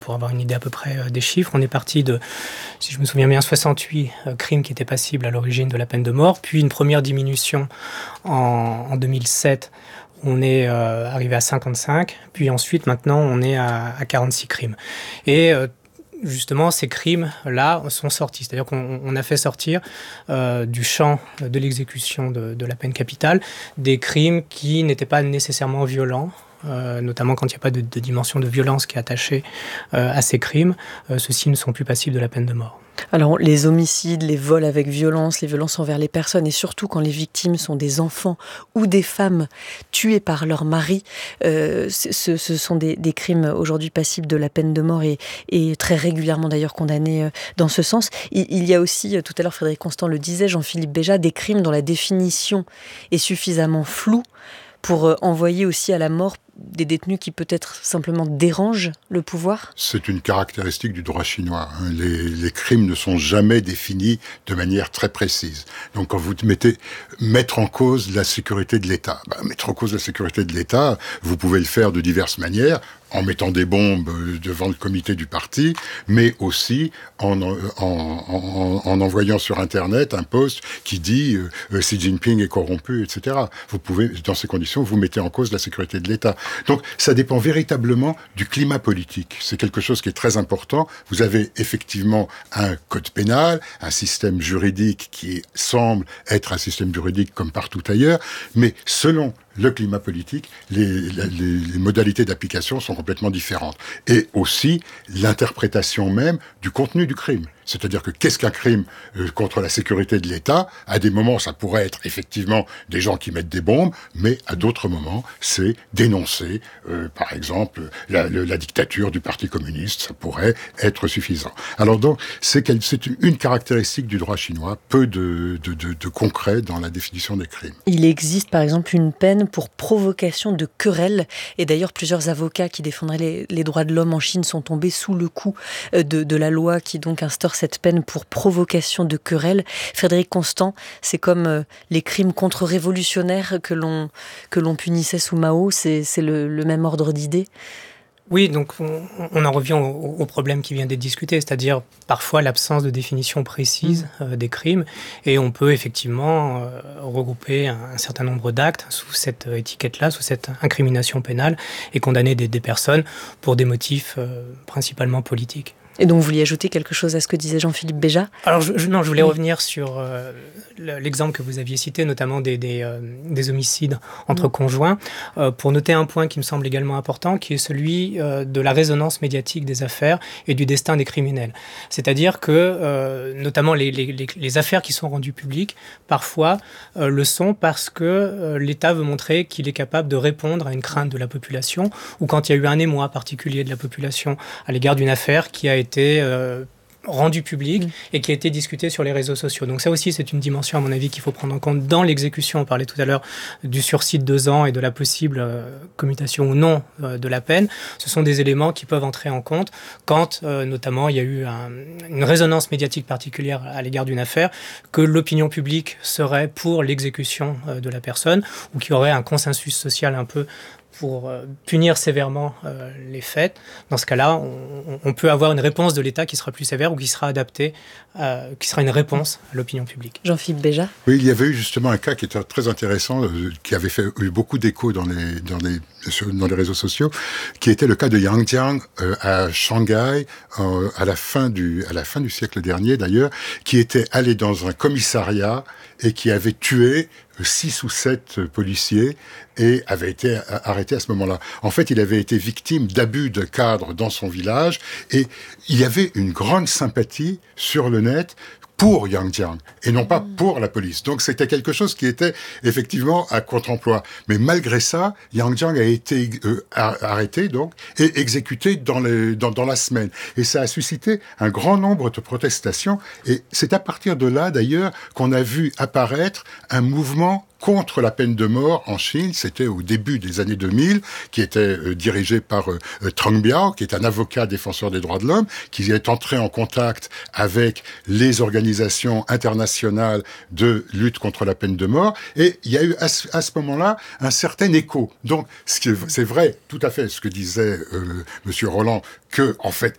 Pour avoir une idée à peu près des chiffres, on est parti de, si je me souviens bien, 68 crimes qui étaient passibles à l'origine de la peine de mort, puis une première diminution en 2007, on est arrivé à 55, puis ensuite maintenant on est à 46 crimes. Et justement, ces crimes-là sont sortis. C'est-à-dire qu'on a fait sortir du champ de l'exécution de la peine capitale des crimes qui n'étaient pas nécessairement violents, notamment quand il n'y a pas de dimension de violence qui est attachée à ces crimes. Ceux-ci ne sont plus passibles de la peine de mort. Alors, les homicides, les vols avec violence, les violences envers les personnes, et surtout quand les victimes sont des enfants ou des femmes tuées par leur mari, ce sont des crimes aujourd'hui passibles de la peine de mort et très régulièrement d'ailleurs condamnés dans ce sens. Il y a aussi, tout à l'heure Frédéric Constant le disait, Jean-Philippe Béjat, des crimes dont la définition est suffisamment floue pour envoyer aussi à la mort des détenus qui peut-être simplement dérangent le pouvoir? C'est une caractéristique du droit chinois. Les crimes ne sont jamais définis de manière très précise. Donc quand vous mettez mettre en cause la sécurité de l'État, mettre en cause la sécurité de l'État, vous pouvez le faire de diverses manières, en mettant des bombes devant le comité du parti, mais aussi en envoyant sur Internet un post qui dit Xi Jinping est corrompu, etc. Vous pouvez, dans ces conditions, vous mettez en cause la sécurité de l'État. Donc, ça dépend véritablement du climat politique. C'est quelque chose qui est très important. Vous avez effectivement un code pénal, un système juridique qui semble être un système juridique comme partout ailleurs, mais selon le climat politique, les modalités d'application sont complètement différentes. Et aussi, l'interprétation même du contenu du crime. C'est-à-dire que qu'est-ce qu'un crime contre la sécurité de l'État? À des moments, ça pourrait être effectivement des gens qui mettent des bombes, mais à d'autres moments, c'est dénoncer, par exemple, la dictature du Parti communiste. Ça pourrait être suffisant. Alors donc, c'est une caractéristique du droit chinois, peu de concret dans la définition des crimes. Il existe par exemple une peine pour provocation de querelle. Et d'ailleurs, plusieurs avocats qui défendraient les droits de l'homme en Chine sont tombés sous le coup de la loi qui donc instaure cette peine pour provocation de querelle. Frédéric Constant, c'est comme les crimes contre-révolutionnaires que l'on punissait sous Mao, c'est le même ordre d'idées. Oui, donc on en revient au problème qui vient d'être discuté, c'est-à-dire parfois l'absence de définition précise des crimes, et on peut effectivement regrouper un certain nombre d'actes sous cette étiquette-là, sous cette incrimination pénale, et condamner des personnes pour des motifs principalement politiques. Et donc, vous vouliez ajouter quelque chose à ce que disait Jean-Philippe Béjat? Alors, je voulais revenir sur l'exemple que vous aviez cité, notamment des homicides entre conjoints, pour noter un point qui me semble également important, qui est celui de la résonance médiatique des affaires et du destin des criminels. C'est-à-dire que, notamment les affaires qui sont rendues publiques, parfois le sont parce que l'État veut montrer qu'il est capable de répondre à une crainte de la population, ou quand il y a eu un émoi particulier de la population à l'égard d'une affaire qui a été rendu public et qui a été discuté sur les réseaux sociaux. Donc ça aussi, c'est une dimension, à mon avis, qu'il faut prendre en compte dans l'exécution. On parlait tout à l'heure du sursis de 2 ans et de la possible commutation ou non de la peine. Ce sont des éléments qui peuvent entrer en compte quand, notamment, il y a eu une résonance médiatique particulière à l'égard d'une affaire, que l'opinion publique serait pour l'exécution de la personne, ou qu'il y aurait un consensus social un peu pour punir sévèrement les faits. Dans ce cas-là, on peut avoir une réponse de l'État qui sera plus sévère ou qui sera adaptée, qui sera une réponse à l'opinion publique. Jean-Philippe Béjat? Oui, il y avait eu justement un cas qui était très intéressant, qui avait eu beaucoup d'écho dans les réseaux sociaux, qui était le cas de Yang Jiang à Shanghai, à la fin du siècle dernier d'ailleurs, qui était allé dans un commissariat et qui avait tué 6 ou 7 policiers et avait été arrêté à ce moment-là. En fait, il avait été victime d'abus de cadre dans son village et il y avait une grande sympathie sur le net pour Yang Jiang et non pas pour la police. Donc c'était quelque chose qui était effectivement à contre-emploi. Mais malgré ça, Yang Jiang a été arrêté donc et exécuté dans la semaine. Et ça a suscité un grand nombre de protestations. Et c'est à partir de là d'ailleurs qu'on a vu apparaître un mouvement contre la peine de mort en Chine. C'était au début des années 2000, qui était dirigé par Trang Biao, qui est un avocat défenseur des droits de l'homme, qui est entré en contact avec les organisations internationales de lutte contre la peine de mort. Et il y a eu à ce moment-là un certain écho. Donc c'est vrai, tout à fait, ce que disait Monsieur Roland, que en fait